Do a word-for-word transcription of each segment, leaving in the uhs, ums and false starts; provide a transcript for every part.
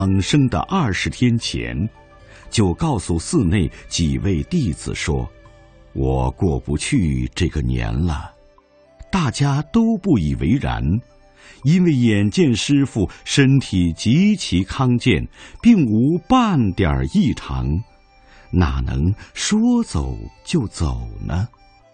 往生的二十天前，就告诉寺内几位弟子说：“我过不去这个年了。”大家都不以为然，因为眼见师父身体极其康健，并无半点异常，哪能说走就走呢？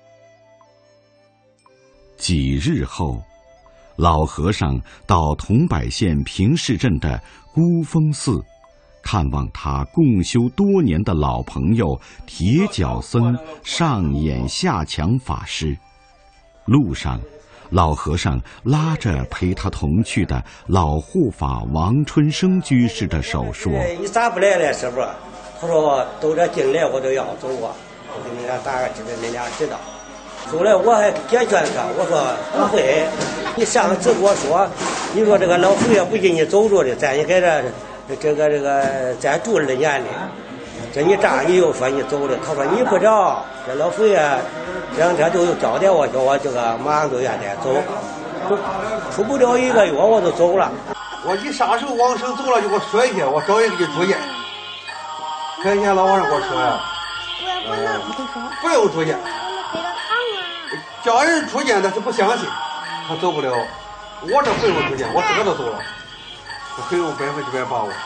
几日后，老和尚到桐柏县平市镇的孤峰寺，看望他共修多年的老朋友铁脚僧上演下强法师。路上，老和尚拉着陪他同去的老护法王春生居士的手说：“ 你咋不来了，师傅？”他说：“都这进来我都要走啊，我给你俩打个知道，你俩知道。”后来我还解劝他，我说：“不会，你上次跟我说，你说这个老佛爷不给你走着的，咱也在这这个这个咱住二年的。这你这样你又说你走了。”他说：“你不着，这老佛爷这两天都有交代我，叫我这个马上就愿再走，出不了一个月我就走了。 我你啥时候往生走了就给我说一下，我找人给你住院。这天老和尚给我说呀，呃，不用住院，叫人出院他是不相信，他走不了。我这不用出院，我自个都走了，我很有百分之百把握。”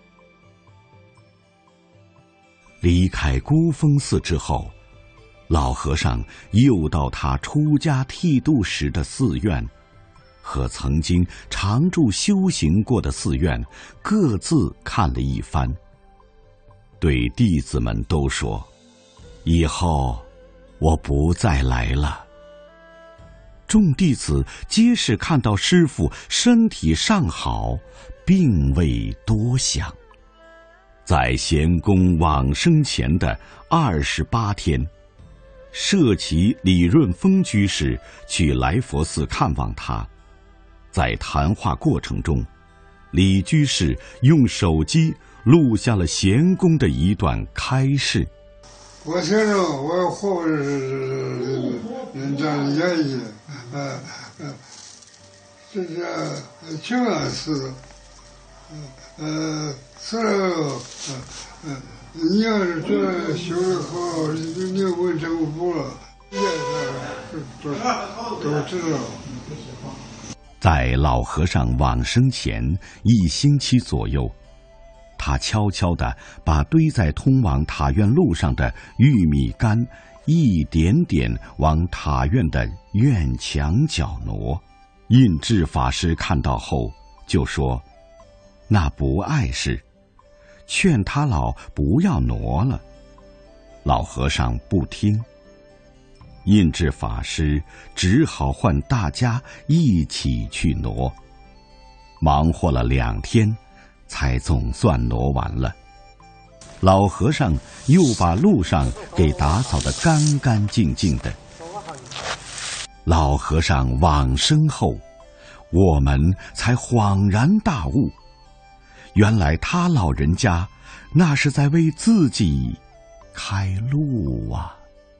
离开孤峰寺之后，老和尚又到他出家剃度时的寺院，和曾经常住修行过的寺院各自看了一番，对弟子们都说：“以后我不再来了。”众弟子皆是看到师父身体尚好，并未多想。在贤公往生前的二十八天，舍其李润峰居士去来佛寺看望他。在谈话过程中，李居士用手机录下了贤公的一段开示：“ 我先生，我活着是人家的言语，呃呃，这是清安寺，呃。”是，呃呃，你要是觉得修得好，你你问政府了，都都知道。 在老和尚往生前一星期左右，他悄悄地把堆在通往塔院路上的玉米杆一点点往塔院的院墙角挪。印智法师看到后就说：“那不碍事。”劝他老不要挪了，老和尚不听。印智法师只好唤大家一起去挪，忙活了两天，才总算挪完了。老和尚又把路上给打扫得干干净净的。老和尚往生后，我们才恍然大悟，原来他老人家那是在为自己开路啊！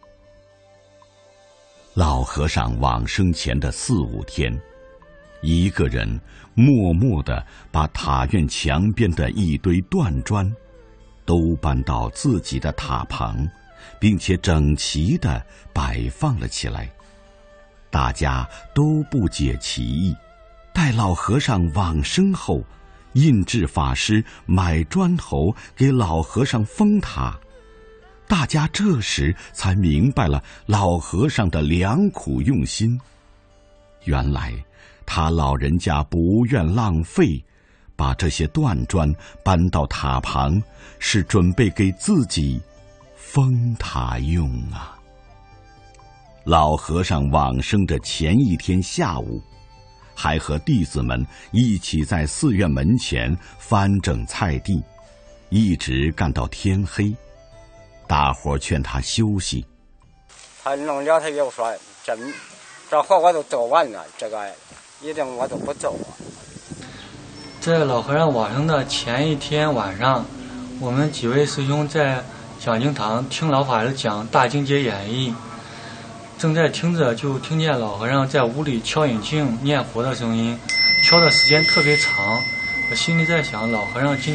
老和尚往生前的四五天，一个人默默地把塔院墙边的一堆断砖都搬到自己的塔旁，并且整齐地摆放了起来。大家都不解其意。待老和尚往生后，印智法师买砖头给老和尚封塔，大家这时才明白了老和尚的良苦用心。原来他老人家不愿浪费，把这些断砖搬到塔旁，是准备给自己封塔用啊。老和尚往生的前一天下午，还和弟子们一起在寺院门前翻整菜地，一直干到天黑。大伙劝他休息， 他弄了，他又说：“这这活我都做完了，这个一定我都不做。” 在老和尚往生的前一天晚上，我们几位师兄在讲经堂听老法师讲《大经解演义》，正在听着，就听见老和尚在屋里敲引磬念佛的声音，敲的时间特别长。我心里在想，老和尚今